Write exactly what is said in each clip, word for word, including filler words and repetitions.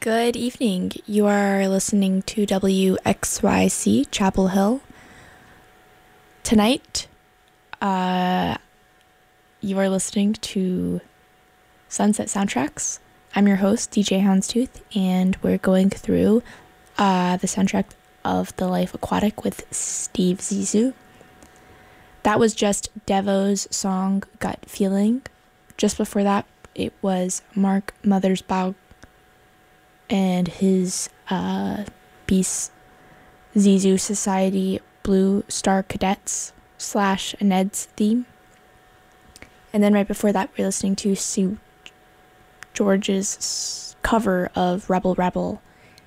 Good evening. You are listening to W X Y C Chapel Hill. Tonight, uh, you are listening to Sunset Soundtracks. I'm your host, D J Houndstooth, and we're going through uh, the soundtrack of The Life Aquatic with Steve Zissou. That was just Devo's song, Gut Feeling. Just before that, it was Mark Mothersbaugh and his uh, piece, Zissou Society Blue Star Cadets slash Ned's theme. And then right before that, we're listening to Sue George's cover of Rebel Rebel.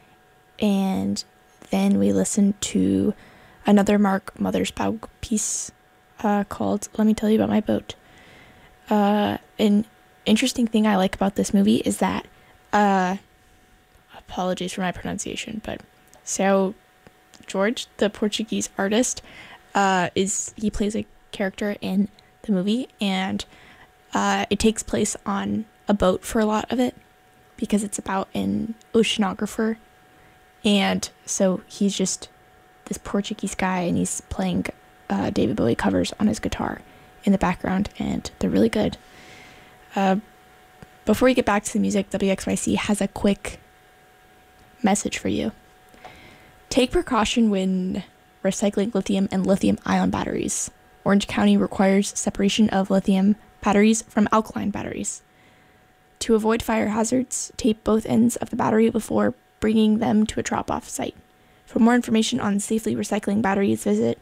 And then we listened to another Mark Mothersbaugh piece uh, called Let Me Tell You About My Boat. Uh, an interesting thing I like about this movie is that uh, apologies for my pronunciation, but so George, the Portuguese artist, uh, is he plays a character in the movie, and uh, it takes place on a boat for a lot of it because it's about an oceanographer, and so he's just this Portuguese guy, and he's playing uh, David Bowie covers on his guitar in the background, and they're really good. Uh, before we get back to the music, W X Y C has a quick message for you. Take precaution when recycling lithium and lithium ion batteries. Orange County requires separation of lithium batteries from alkaline batteries. To avoid fire hazards, tape both ends of the battery before bringing them to a drop-off site. For more information on safely recycling batteries, visit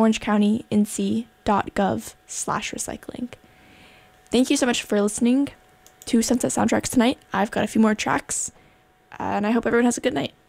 orangecounty.nc.gov slash recycling. Thank you so much for listening to Sunset Soundtracks tonight. I've got a few more tracks, and I hope everyone has a good night.